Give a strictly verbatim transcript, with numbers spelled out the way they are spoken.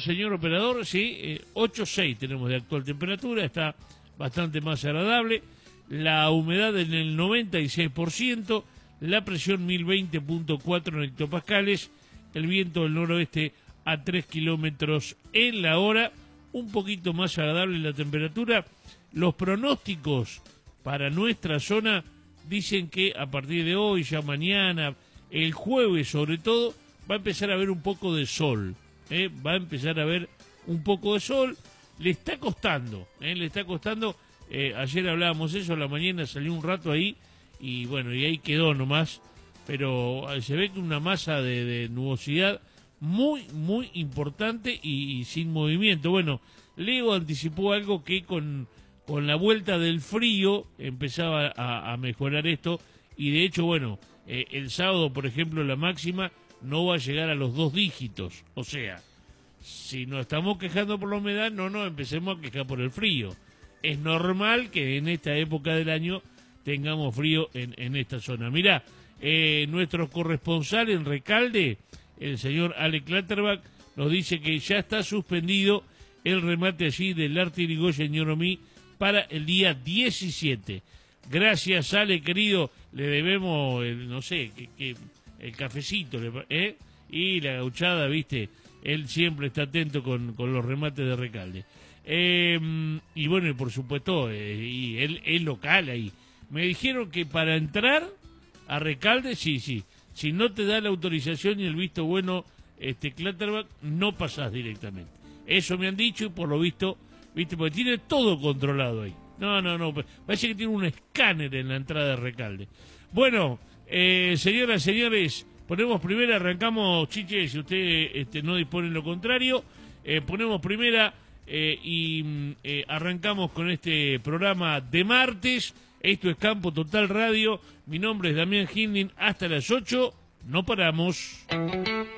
señor operador, sí, eh, ocho coma seis tenemos de actual temperatura, está bastante más agradable. La humedad en el noventa y seis por ciento, la presión mil veinte punto cuatro en hectopascales, el viento del noroeste a tres kilómetros en la hora, un poquito más agradable la temperatura. Los pronósticos para nuestra zona dicen que a partir de hoy, ya mañana, el jueves sobre todo, va a empezar a haber un poco de sol, ¿eh? va a empezar a haber un poco de sol, le está costando, ¿eh? le está costando, eh, ayer hablábamos eso, a la mañana salió un rato ahí, y bueno, y ahí quedó nomás, pero se ve que una masa de, de nubosidad muy, muy importante y, y sin movimiento. Bueno, Leo anticipó algo que con, con la vuelta del frío empezaba a, a mejorar esto, y de hecho, bueno, eh, el sábado, por ejemplo, la máxima no va a llegar a los dos dígitos, o sea, si nos estamos quejando por la humedad, no nos empecemos a quejar por el frío. Es normal que en esta época del año tengamos frío en, en esta zona. Mirá, eh, nuestro corresponsal en Recalde, el señor Ale Clatterbach, nos dice que ya está suspendido el remate allí del Arte Irigoyen Ñoromí para el día diecisiete. Gracias, Ale, querido, le debemos, el, no sé, que, que el cafecito, ¿eh? Y la gauchada, viste, él siempre está atento con, con los remates de Recalde. Eh, y bueno, y por supuesto, eh, y él es local ahí. Me dijeron que para entrar a Recalde, sí, sí, si no te da la autorización y el visto bueno, este Clatterbach, no pasás directamente. Eso me han dicho y por lo visto, viste, porque tiene todo controlado ahí. No, no, no, parece que tiene un escáner en la entrada de Recalde. Bueno, eh, señoras y señores, ponemos primera, arrancamos, Chiche, si usted este, no dispone lo contrario, eh, ponemos primera eh, y eh, arrancamos con este programa de martes. Esto es Campo Total Radio, mi nombre es Damián Hindlin, hasta las ocho, no paramos.